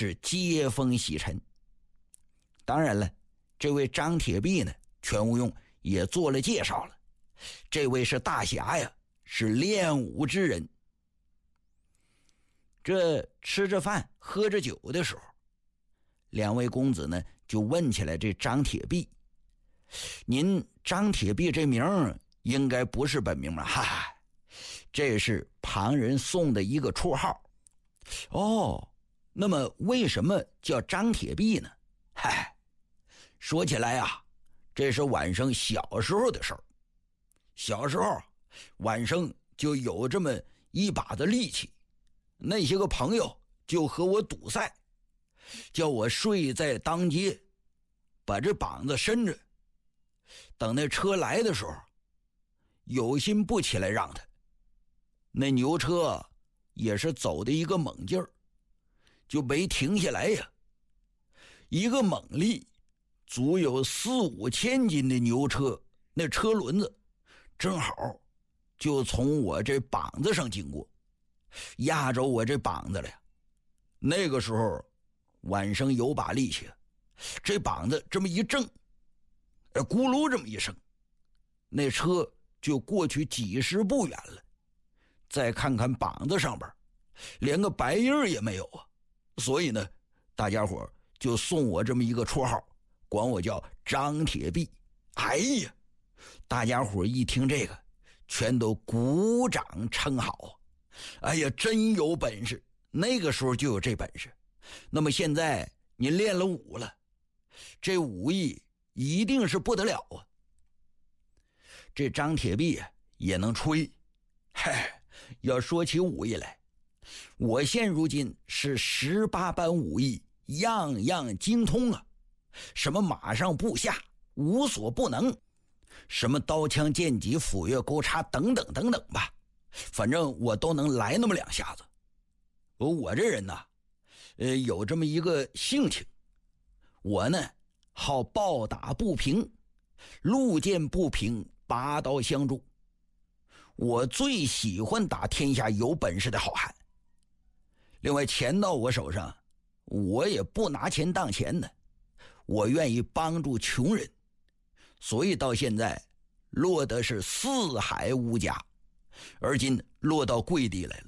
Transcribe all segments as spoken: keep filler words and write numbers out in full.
是接风洗尘。当然了，这位张铁壁呢，全无用也做了介绍了，这位是大侠呀，是练武之人。这吃着饭喝着酒的时候，两位公子呢就问起来这张铁壁，您张铁壁这名应该不是本名吧？哈哈，这是旁人送的一个绰号。哦，那么为什么叫张铁壁呢？嗨，说起来啊，这是晚上小时候的事儿。小时候晚上就有这么一把子力气，那些个朋友就和我赌赛，叫我睡在当街，把这膀子伸着，等那车来的时候有心不起来让他。那牛车也是走的一个猛劲儿，就没停下来呀。一个猛力足有四五千斤的牛车，那车轮子正好就从我这膀子上经过，压着我这膀子了呀。那个时候晚上有把力气，这膀子这么一正，咕噜这么一声，那车就过去几十步远了。再看看膀子上边，连个白印也没有啊。所以呢，大家伙就送我这么一个绰号，管我叫张铁壁。哎呀，大家伙一听这个，全都鼓掌称好。哎呀，真有本事，那个时候就有这本事。那么现在您练了武了，这武艺一定是不得了啊。这张铁壁啊也能吹。嗨，要说起武艺来，我现如今是十八般武艺样样精通啊，什么马上步下无所不能，什么刀枪剑戟斧钺钩叉等等等等吧，反正我都能来那么两下子。我这人呐，呃，有这么一个性情，我呢好暴打不平，路见不平拔刀相助。我最喜欢打天下有本事的好汉。另外钱到我手上，我也不拿钱当钱的，我愿意帮助穷人，所以到现在落得是四海无家，而今落到贵地来了。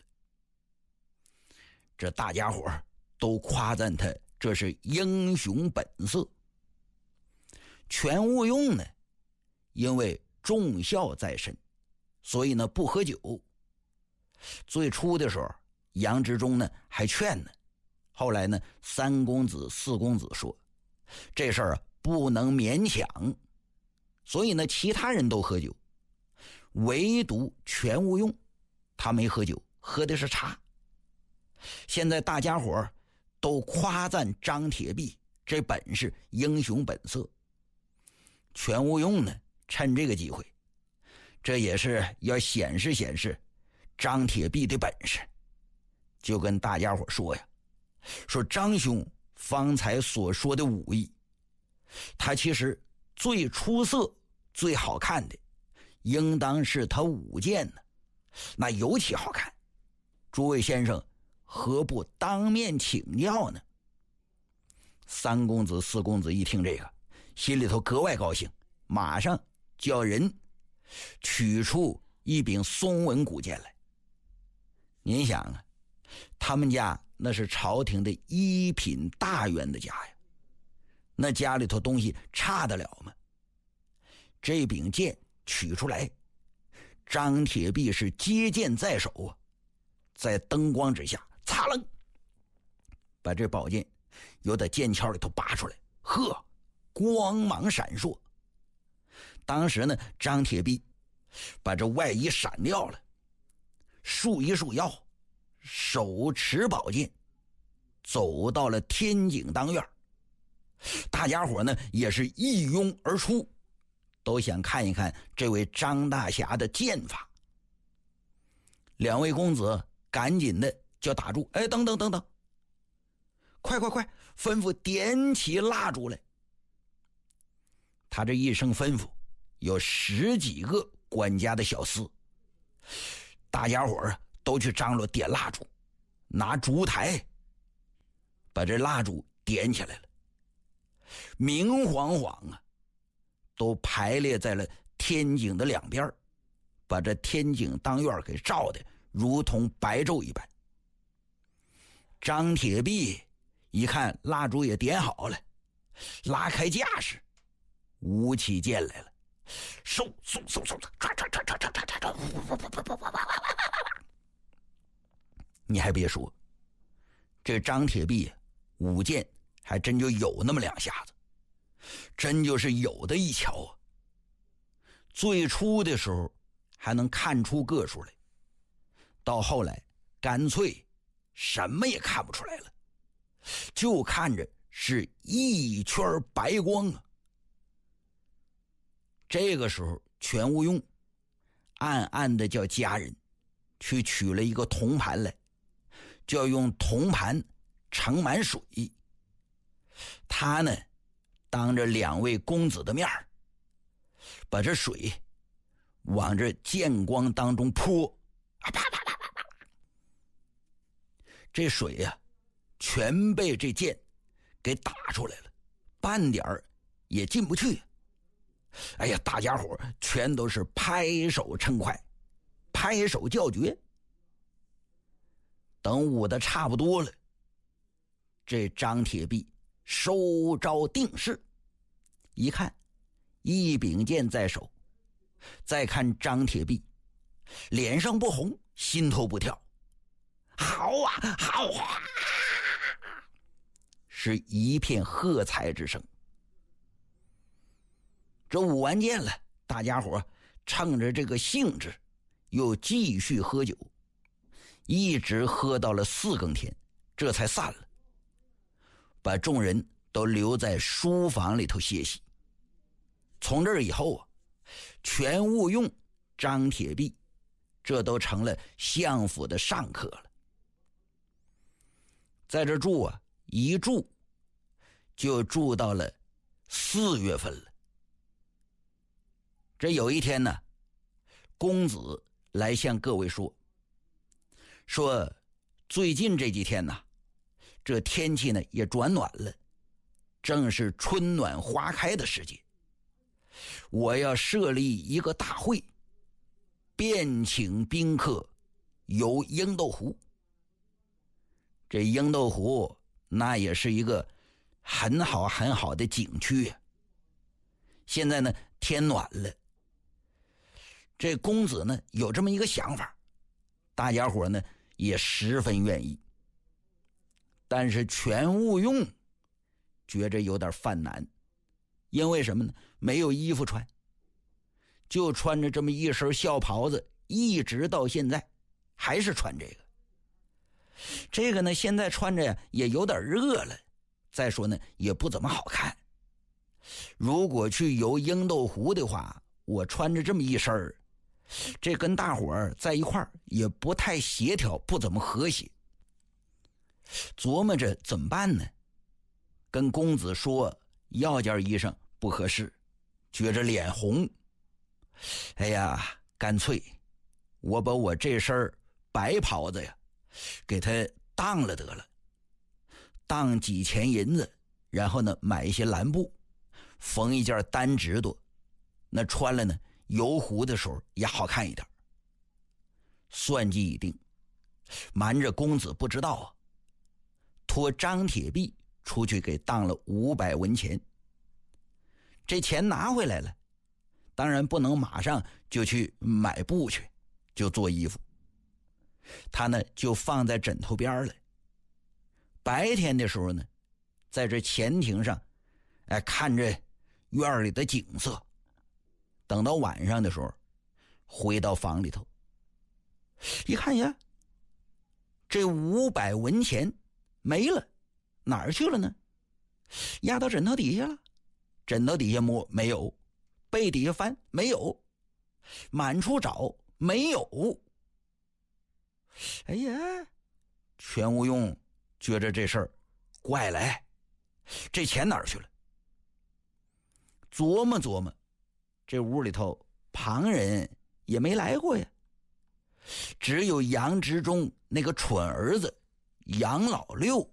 这大家伙都夸赞他这是英雄本色。全无用呢，因为重孝在身，所以呢不喝酒。最初的时候杨志忠呢还劝呢，后来呢三公子四公子说这事儿啊不能勉强，所以呢其他人都喝酒，唯独全无用他没喝酒，喝的是茶。现在大家伙都夸赞张铁壁这本事英雄本色，全无用呢趁这个机会，这也是要显示显示张铁壁的本事，就跟大家伙说呀，说张兄方才所说的武艺，他其实最出色最好看的应当是他舞剑呢，那尤其好看，诸位先生何不当面请教呢？三公子四公子一听这个，心里头格外高兴，马上叫人取出一柄松纹古剑来。您想啊，他们家那是朝廷的一品大员的家呀，那家里头东西差得了吗？这柄剑取出来，张铁壁是接剑在手啊，在灯光之下擦楞把这宝剑由他剑鞘里头拔出来，呵，光芒闪烁。当时呢张铁壁把这外衣闪掉了，束一束腰，手持宝剑走到了天井当院。大家伙呢也是一拥而出，都想看一看这位张大侠的剑法。两位公子赶紧的就打住，哎，等等等等，快快快，吩咐点起蜡烛来。他这一声吩咐，有十几个管家的小厮，大家伙儿都去张罗点蜡烛，拿烛台把这蜡烛点起来了，明晃晃啊，都排列在了天井的两边，把这天井当院给照的如同白昼一般。张铁壁一看蜡烛也点好了，拉开架势，舞起剑来了，嗖嗖嗖嗖，唰唰唰唰唰唰唰。你还别说，这张铁壁舞剑还真就有那么两下子，真就是有的一瞧啊。最初的时候还能看出个数来，到后来干脆什么也看不出来了，就看着是一圈白光啊。这个时候全无用暗暗的叫家人去取了一个铜盘来，就要用铜盘盛满水。他呢当着两位公子的面把这水往这剑光当中泼，啊啪啪啪啪啪，这水呀、啊、全被这剑给打出来了，半点儿也进不去。哎呀，大家伙全都是拍手称快，拍手叫绝。等舞的差不多了，这张铁壁收招定势，一看一柄剑在手，再看张铁壁脸上不红，心头不跳，好啊好啊，是一片喝彩之声。这舞完剑了，大家伙趁着这个兴致又继续喝酒，一直喝到了四更天，这才散了，把众人都留在书房里头歇息。从这儿以后啊，全务用、张铁壁这都成了相府的上客了。在这住啊，一住就住到了四月份了。这有一天呢，公子来向各位说，说最近这几天呢，这天气呢也转暖了，正是春暖花开的时节。我要设立一个大会，便请宾客游鹰斗湖。这鹰斗湖那也是一个很好很好的景区啊。现在呢天暖了，这公子呢有这么一个想法，大家伙呢也十分愿意。但是全务用觉着有点犯难，因为什么呢？没有衣服穿，就穿着这么一身孝袍子，一直到现在还是穿这个。这个呢现在穿着呀也有点热了，再说呢也不怎么好看。如果去游鹰斗湖的话，我穿着这么一身，这跟大伙儿在一块儿也不太协调，不怎么和谐。琢磨着怎么办呢？跟公子说要件衣裳不合适，觉着脸红。哎呀，干脆我把我这身白袍子呀给他当了得了，当几钱银子，然后呢买一些蓝布，缝一件单直多，那穿了呢游湖的时候也好看一点。算计已定，瞒着公子不知道啊，托张铁壁出去给当了五百文钱。这钱拿回来了，当然不能马上就去买布去，就做衣服。他呢就放在枕头边了。白天的时候呢，在这前庭上，哎，看着院里的景色。等到晚上的时候，回到房里头，一看呀，这五百文钱没了，哪儿去了呢？压到枕头底下了，枕头底下摸没有，被底下翻没有，满处找没有。哎呀，全无用觉着这事儿怪了，哎，这钱哪儿去了？琢磨琢磨，这屋里头旁人也没来过呀，只有杨执中那个蠢儿子杨老六